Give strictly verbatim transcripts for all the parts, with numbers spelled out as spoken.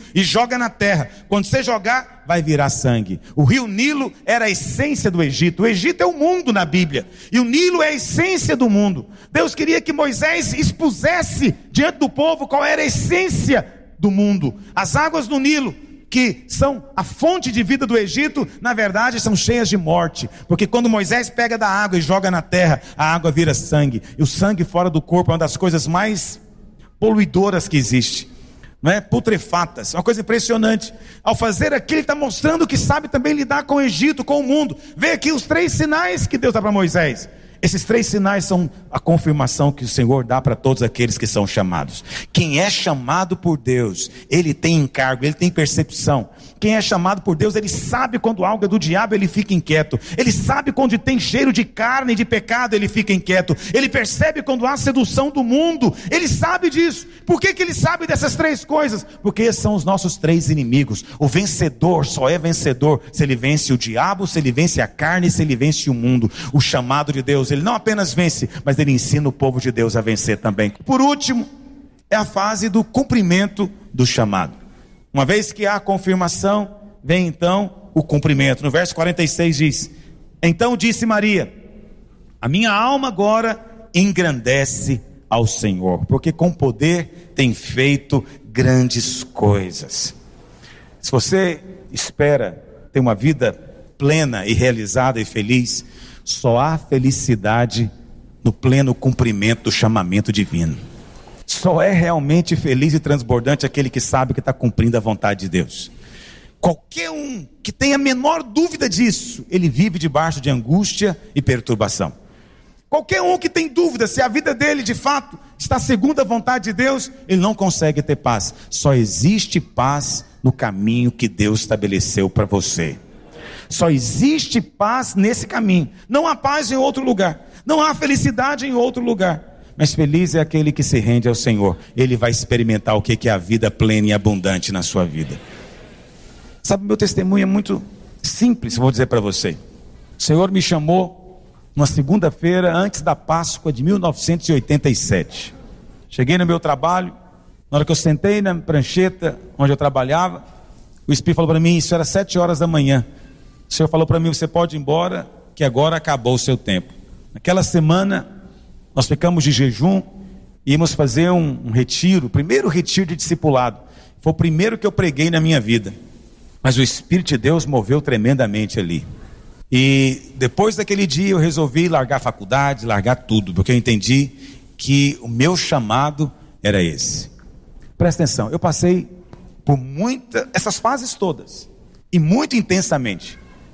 e joga na terra. Quando você jogar, vai virar sangue. O rio Nilo era a essência do Egito. O Egito é o mundo na Bíblia, e o Nilo é a essência do mundo. Deus queria que Moisés expusesse diante do povo qual era a essência do mundo. As águas do Nilo, que são a fonte de vida do Egito, na verdade são cheias de morte, porque quando Moisés pega da água e joga na terra, a água vira sangue, e o sangue fora do corpo é uma das coisas mais poluidoras que existe, não é? Putrefatas, uma coisa impressionante. Ao fazer aquilo, ele está mostrando que sabe também lidar com o Egito, com o mundo. Vê aqui os três sinais que Deus dá para Moisés. Esses três sinais são a confirmação que o Senhor dá para todos aqueles que são chamados. Quem é chamado por Deus, ele tem encargo, ele tem percepção. Quem é chamado por Deus, ele sabe quando algo é do diabo, ele fica inquieto. Ele sabe quando tem cheiro de carne e de pecado, ele fica inquieto. Ele percebe quando há sedução do mundo, ele sabe disso. Por que que ele sabe dessas três coisas? Porque esses são os nossos três inimigos. O vencedor só é vencedor se ele vence o diabo, se ele vence a carne, se ele vence o mundo. O chamado de Deus, ele não apenas vence, mas ele ensina o povo de Deus a vencer também. Por último, é a fase do cumprimento do chamado. Uma vez que há a confirmação, vem então o cumprimento. No verso quarenta e seis diz: então disse Maria: a minha alma agora engrandece ao Senhor, porque com poder tem feito grandes coisas. Se você espera ter uma vida plena e realizada e feliz, só há felicidade no pleno cumprimento do chamamento divino. Só é realmente feliz e transbordante aquele que sabe que está cumprindo a vontade de Deus. Qualquer um que tenha a menor dúvida disso, ele vive debaixo de angústia e perturbação. Qualquer um que tem dúvida se a vida dele de fato está segundo a vontade de Deus, ele não consegue ter paz. Só existe paz no caminho que Deus estabeleceu para você. Só existe paz nesse caminho. Não há paz em outro lugar. Não há felicidade em outro lugar. Mas feliz é aquele que se rende ao Senhor. Ele vai experimentar o que é a vida plena e abundante na sua vida. Sabe, meu testemunho é muito simples, vou dizer para você. O Senhor me chamou numa segunda-feira antes da Páscoa de mil novecentos e oitenta e sete. Cheguei no meu trabalho. Na hora que eu sentei na prancheta onde eu trabalhava, o Espírito falou para mim, isso era sete horas da manhã. O Senhor falou para mim: você pode ir embora, que agora acabou o seu tempo. Naquela semana nós ficamos de jejum e íamos fazer um, um retiro, o primeiro retiro de discipulado. Foi o primeiro que eu preguei na minha vida. Mas o Espírito de Deus moveu tremendamente ali. E depois daquele dia eu resolvi largar a faculdade, largar tudo, porque eu entendi que o meu chamado era esse. Presta atenção, eu passei por muitas, essas fases todas, e muito intensamente.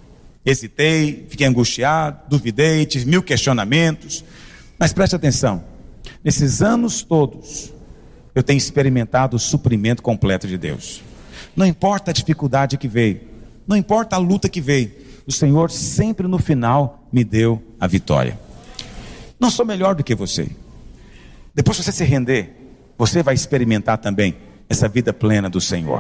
Hesitei, fiquei angustiado, duvidei, tive mil questionamentos. Mas preste atenção, nesses anos todos, eu tenho experimentado o suprimento completo de Deus. Não importa a dificuldade que veio, não importa a luta que veio, o Senhor sempre no final me deu a vitória. Não sou melhor do que você. Depois que você se render, você vai experimentar também essa vida plena do Senhor.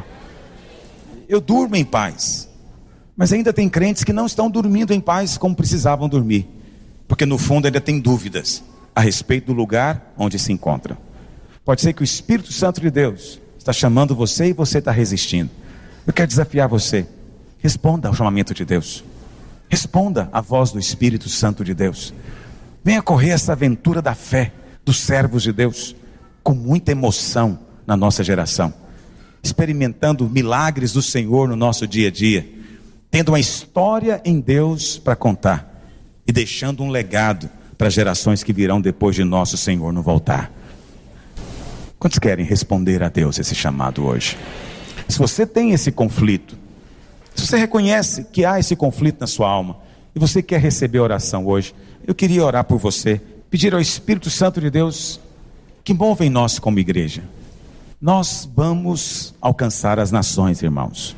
Eu durmo em paz, mas ainda tem crentes que não estão dormindo em paz como precisavam dormir. Porque no fundo ainda tem dúvidas a respeito do lugar onde se encontra. Pode ser que o Espírito Santo de Deus está chamando você e você está resistindo. Eu quero desafiar você. Responda ao chamamento de Deus. Responda à voz do Espírito Santo de Deus. Venha correr essa aventura da fé dos servos de Deus com muita emoção na nossa geração, experimentando milagres do Senhor no nosso dia a dia, tendo uma história em Deus para contar e deixando um legado para gerações que virão depois de nosso Senhor não voltar. Quantos querem responder a Deus esse chamado hoje? Se você tem esse conflito, se você reconhece que há esse conflito na sua alma e você quer receber oração hoje, eu queria orar por você, pedir ao Espírito Santo de Deus que mova em nós como igreja. Nós vamos alcançar as nações, irmãos.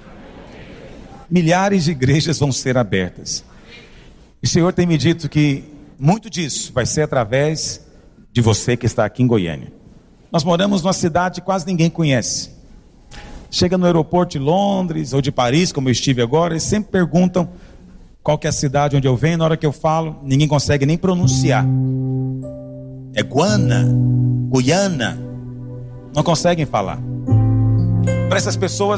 Milhares de igrejas vão ser abertas. O Senhor tem me dito que muito disso vai ser através de você que está aqui em Goiânia. Nós moramos numa cidade que quase ninguém conhece. Chega no aeroporto de Londres ou de Paris, como eu estive agora, eles sempre perguntam qual que é a cidade onde eu venho. Na hora que eu falo, ninguém consegue nem pronunciar. É Guana, Guiana. Não conseguem falar. Para essas pessoas